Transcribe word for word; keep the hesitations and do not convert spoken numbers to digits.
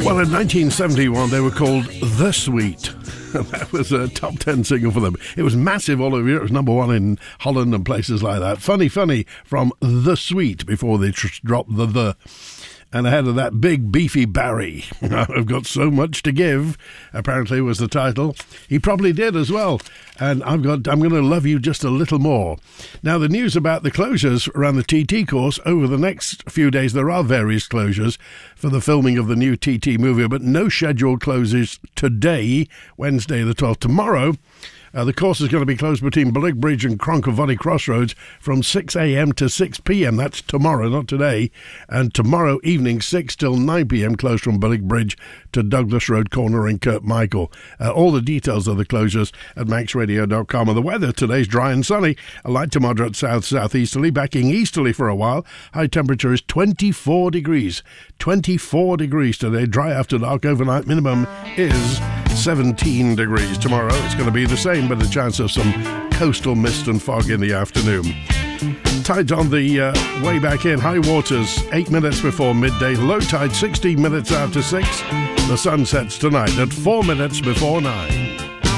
Well, in nineteen seventy-one, they were called The Sweet. And that was a top ten single for them. It was massive all over Europe. It was number one in Holland and places like that. Funny, funny from The Sweet before they tr- dropped the the. And ahead of that, Big Beefy Barry. I've got so much to give, apparently was the title. He probably did as well. And I've got, I'm going to love you just a little more. Now, the news about the closures around the T T course over the next few days, there are various closures for the filming of the new T T movie, but no scheduled closes today, Wednesday the twelfth. Tomorrow, Uh, the course is going to be closed between Blig Bridge and Cronkervody Crossroads from six a.m. to six p.m. That's tomorrow, not today. And tomorrow evening, six till nine p.m. closed from Blig Bridge to Douglas Road Corner in Kirkmichael. Uh, all the details of the closures at max radio dot com. And the weather today's dry and sunny. A light to moderate south-southeasterly, backing easterly for a while. High temperature is twenty-four degrees. twenty-four degrees today. Dry after dark. Overnight minimum is seventeen degrees. Tomorrow it's going to be the same, but a chance of some coastal mist and fog in the afternoon. Tides on the uh, way back in. High waters eight minutes before midday. Low tide sixteen minutes after six. The sun sets tonight at four minutes before nine.